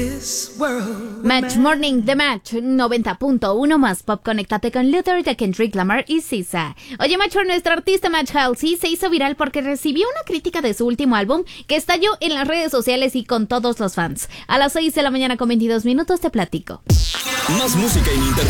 Match Morning, The Match 90.1 más pop. Conéctate con Luther de Kendrick Lamar y SZA. Oye, Macho, nuestro artista Matt Halsey se hizo viral porque recibió una crítica de su último álbum que estalló en las redes sociales y con todos los fans. A las 6 de la mañana con 22 minutos te platico. Más música en internet.